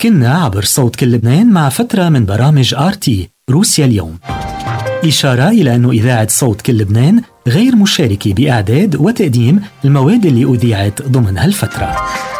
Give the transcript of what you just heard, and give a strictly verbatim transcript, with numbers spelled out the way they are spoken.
كنا عبر صوت كل لبنان مع فترة من برامج آر تي روسيا اليوم. إشارة إلى أن إذاعة صوت كل لبنان غير مشاركة بإعداد وتقديم المواد اللي أذيعت ضمن هالفترة.